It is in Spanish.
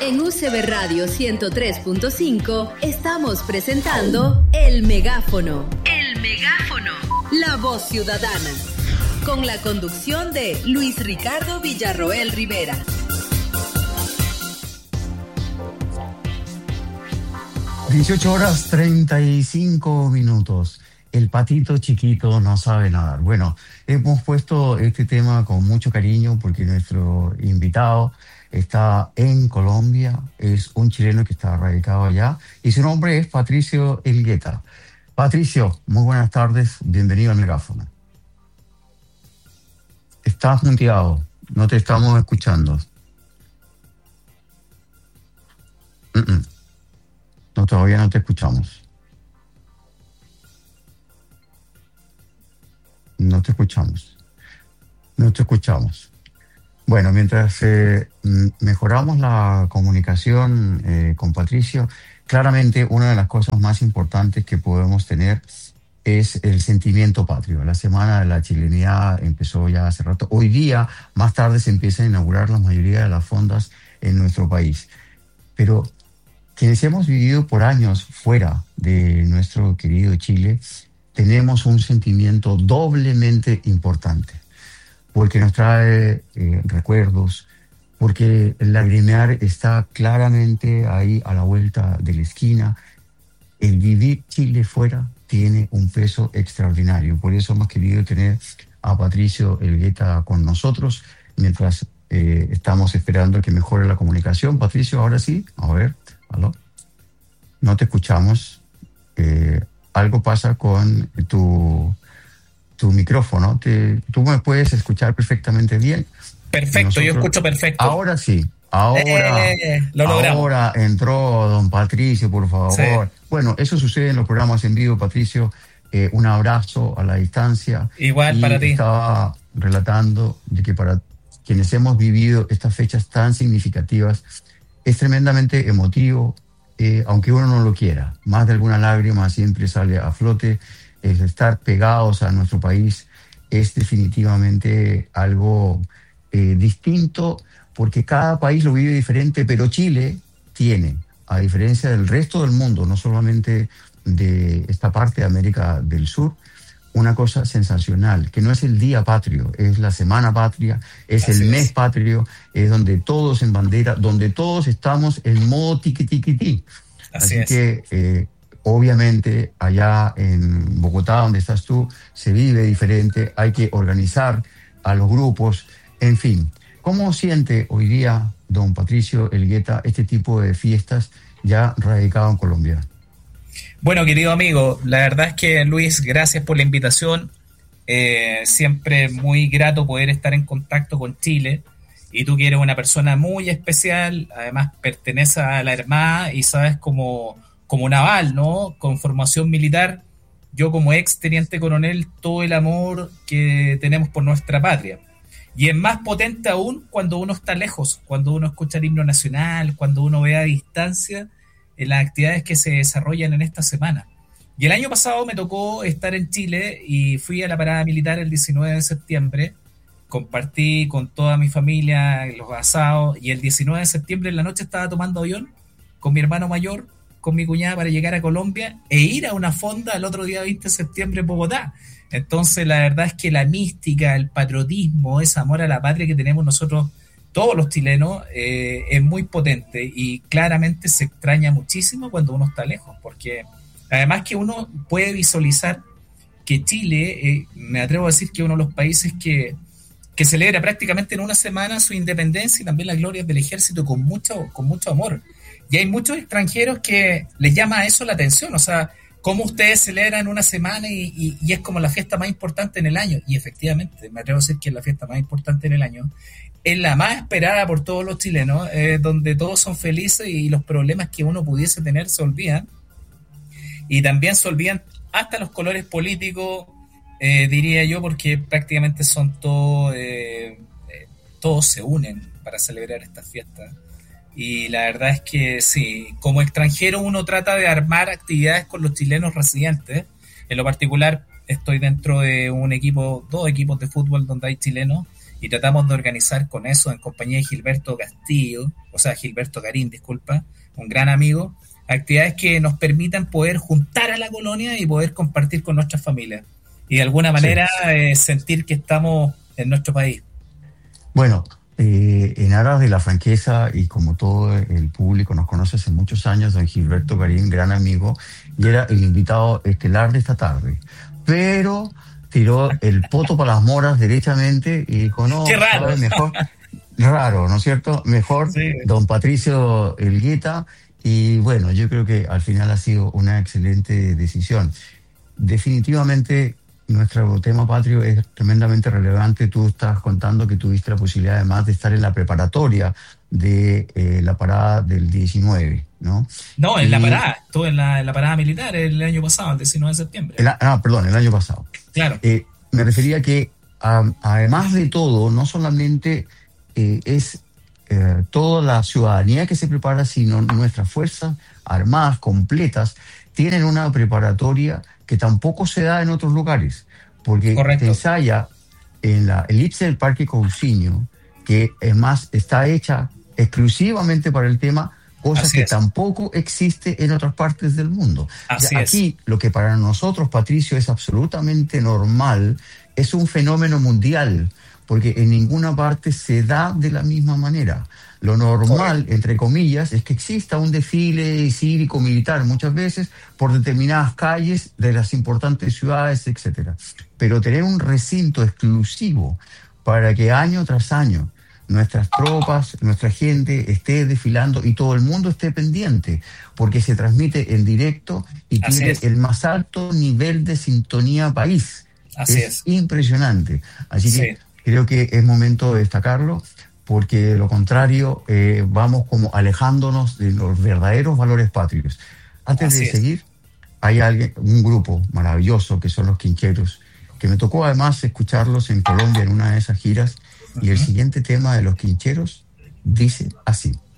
En UCB Radio 103.5 estamos presentando El Megáfono. El Megáfono. La voz ciudadana. Con la conducción de Luis Ricardo Villarroel Rivera. (18:35). El patito chiquito no sabe nadar. Bueno, hemos puesto este tema con mucho cariño porque nuestro invitado está en Colombia, es un chileno que está radicado allá y su nombre es Patricio Elgueta. Patricio, muy buenas tardes, bienvenido al Megáfono. Estás muteado, no te estamos escuchando. No, todavía no te escuchamos. No te escuchamos. Bueno, mientras mejoramos la comunicación con Patricio, claramente una de las cosas más importantes que podemos tener es el sentimiento patrio. La Semana de la Chilenidad empezó ya hace rato. Hoy día, más tarde, se empieza a inaugurar la mayoría de las fondas en nuestro país. Pero quienes hemos vivido por años fuera de nuestro querido Chile, tenemos un sentimiento doblemente importante, porque nos trae recuerdos, porque el lagrimear está claramente ahí a la vuelta de la esquina. El vivir Chile fuera tiene un peso extraordinario. Por eso hemos querido tener a Patricio Elgueta con nosotros, mientras estamos esperando que mejore la comunicación. Patricio, ahora sí, a ver, ¿aló? No te escuchamos. Algo pasa con tu micrófono. ¿Tú me puedes escuchar perfectamente bien? Perfecto, yo escucho perfecto. Ahora sí, lo logramos. Ahora entró don Patricio, por favor. Sí. Bueno, eso sucede en los programas en vivo, Patricio. Un abrazo a la distancia. Igual para ti. Estaba relatando de que para quienes hemos vivido estas fechas tan significativas es tremendamente emotivo, aunque uno no lo quiera. Más de alguna lágrima siempre sale a flote. Es estar pegados a nuestro país es definitivamente algo distinto, porque cada país lo vive diferente, pero Chile tiene, a diferencia del resto del mundo, no solamente de esta parte de América del Sur, una cosa sensacional, que no es el Día Patrio, es la Semana Patria, es el mes patrio, es donde todos en bandera, donde todos estamos en modo tiqui-tiqui-ti. Así que, obviamente, allá en Bogotá, donde estás tú, se vive diferente, hay que organizar a los grupos, en fin. ¿Cómo siente hoy día don Patricio Elgueta este tipo de fiestas ya radicado en Colombia? Bueno, querido amigo, la verdad es que, Luis, gracias por la invitación. Siempre muy grato poder estar en contacto con Chile. Y tú que eres una persona muy especial, además perteneces a la Armada y sabes como naval, ¿no? Con formación militar, yo como ex teniente coronel, todo el amor que tenemos por nuestra patria. Y es más potente aún cuando uno está lejos, cuando uno escucha el himno nacional, cuando uno ve a distancia las actividades que se desarrollan en esta semana. Y el año pasado me tocó estar en Chile y fui a la parada militar el 19 de septiembre, compartí con toda mi familia los asados y el 19 de septiembre en la noche estaba tomando avión con mi hermano mayor, con mi cuñada para llegar a Colombia e ir a una fonda el otro día 20 de septiembre en Bogotá. Entonces la verdad es que la mística, el patriotismo, ese amor a la patria que tenemos nosotros, todos los chilenos, es muy potente y claramente se extraña muchísimo cuando uno está lejos, porque además que uno puede visualizar que Chile, me atrevo a decir que es uno de los países que celebra prácticamente en una semana su independencia y también las glorias del ejército con mucho amor. Y hay muchos extranjeros que les llama a eso la atención, o sea, cómo ustedes celebran una semana y es como la fiesta más importante en el año. Y efectivamente, me atrevo a decir que es la fiesta más importante en el año. Es la más esperada por todos los chilenos, donde todos son felices y los problemas que uno pudiese tener se olvidan. Y también se olvidan hasta los colores políticos, diría yo, porque prácticamente son todos se unen para celebrar estas fiestas. Y la verdad es que sí, como extranjero uno trata de armar actividades con los chilenos residentes. En lo particular estoy dentro de un equipo, 2 equipos de fútbol donde hay chilenos y tratamos de organizar con eso en compañía de Gilberto Garín, disculpa, un gran amigo, actividades que nos permitan poder juntar a la colonia y poder compartir con nuestras familias y de alguna manera sentir que estamos en nuestro país. Bueno, en aras de la franqueza y como todo el público nos conoce hace muchos años, don Gilberto Garín, gran amigo, y era el invitado estelar de esta tarde. Pero tiró el poto para las moras derechamente y dijo, no, qué raro. ¿sabe? Mejor, raro, ¿no es cierto? Mejor don Patricio Elgueta. Y bueno, yo creo que al final ha sido una excelente decisión. Definitivamente nuestro tema patrio es tremendamente relevante. Tú estás contando que tuviste la posibilidad además de estar en la preparatoria de la parada del 19, ¿no? No, en la parada, estuve en la parada militar el año pasado, el 19 de septiembre. El año pasado. Claro. Me refería que además de todo, no solamente es toda la ciudadanía que se prepara, sino nuestras fuerzas armadas completas tienen una preparatoria que tampoco se da en otros lugares, porque se ensaya en la elipse del Parque Cousiño, que es más, está hecha exclusivamente para el tema, cosa que tampoco existe en otras partes del mundo. Aquí, lo que para nosotros, Patricio, es absolutamente normal, es un fenómeno mundial, porque en ninguna parte se da de la misma manera. Lo normal, entre comillas, es que exista un desfile cívico-militar muchas veces por determinadas calles de las importantes ciudades, etcétera. Pero tener un recinto exclusivo para que año tras año nuestras tropas, nuestra gente esté desfilando y todo el mundo esté pendiente, porque se transmite en directo y tiene el más alto nivel de sintonía país. Es impresionante. Así que creo que es momento de destacarlo, porque de lo contrario vamos como alejándonos de los verdaderos valores patrios. Antes de seguir, hay un grupo maravilloso que son los Quincheros, que me tocó además escucharlos en Colombia en una de esas giras, y el siguiente tema de los Quincheros dice así.